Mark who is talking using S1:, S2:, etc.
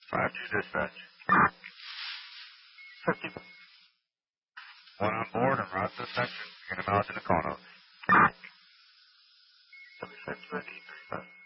S1: 5-2 dispatch.
S2: 50.
S1: One on board and route to section. You're going to Nakano.
S2: 76 ready, 35.